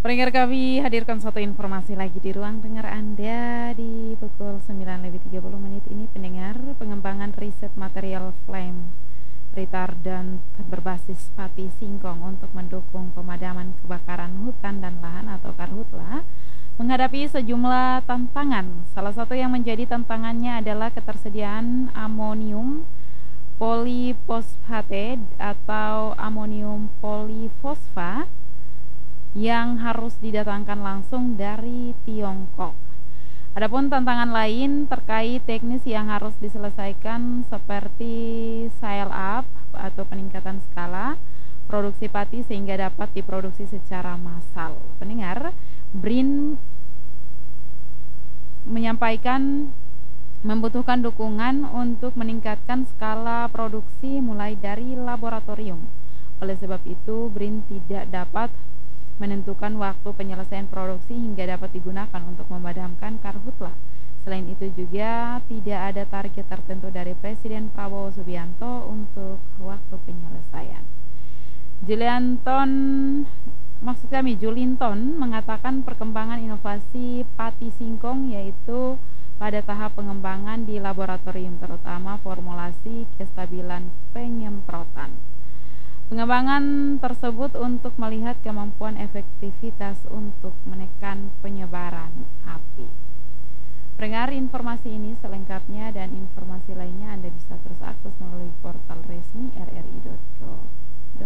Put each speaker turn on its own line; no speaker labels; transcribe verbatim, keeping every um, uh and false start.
Pendengar kami hadirkan satu informasi lagi di ruang dengar Anda di pukul sembilan lebih tiga puluh menit ini. Pendengar, pengembangan riset material flame retardant berbasis pati singkong untuk mendukung pemadaman kebakaran hutan dan lahan atau karhutla menghadapi sejumlah tantangan. Salah satu yang menjadi tantangannya adalah ketersediaan amonium polifosfate atau amonium polifosfa yang harus didatangkan langsung dari Tiongkok. Adapun tantangan lain terkait teknis yang harus diselesaikan seperti scale up atau peningkatan skala produksi pati sehingga dapat diproduksi secara massal. Pendengar, BRIN menyampaikan membutuhkan dukungan untuk meningkatkan skala produksi mulai dari laboratorium. Oleh sebab itu, BRIN tidak dapat menentukan waktu penyelesaian produksi hingga dapat digunakan untuk memadamkan karhutla. Selain itu juga tidak ada target tertentu dari Presiden Prabowo Subianto untuk waktu penyelesaian. Julianton, maksud kami Julinton mengatakan perkembangan inovasi pati singkong yaitu pada tahap pengembangan di laboratorium, terutama formulasi kestabilan penyemprotan. Pengembangan tersebut untuk melihat kemampuan efektivitas untuk menekan penyebaran api. Pendengar, informasi ini selengkapnya dan informasi lainnya Anda bisa terus akses melalui portal resmi r r i dot co.